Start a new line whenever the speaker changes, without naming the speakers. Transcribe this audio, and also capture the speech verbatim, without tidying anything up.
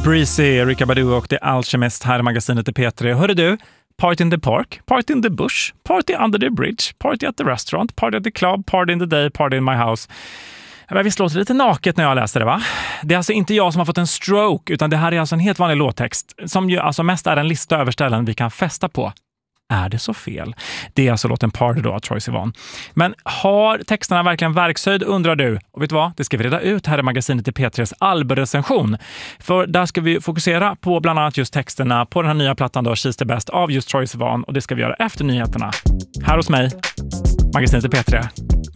Breezy, Erykah Badu och The Alchemist här i magasinet i P tre. Hörde du? Party in the park, party in the bush, party under the bridge, party at the restaurant, party at the club, party in the day, party in my house. Men visst låter det lite naket när jag läser det, va? Det är alltså inte jag som har fått en stroke, utan det här är alltså en helt vanlig låttext som ju alltså mest är en lista över ställen vi kan festa på. Är det så fel? Det är alltså låten Party då av Troye Sivan. Men har texterna verkligen verkshöjd, undrar du? Och vet du vad? Det ska vi reda ut här i magasinet i P tres albumrecension. För där ska vi fokusera på bland annat just texterna på den här nya plattan då, She's the Best av just Troye Sivan. Och det ska vi göra efter nyheterna. Här hos mig, magasinet i P tre.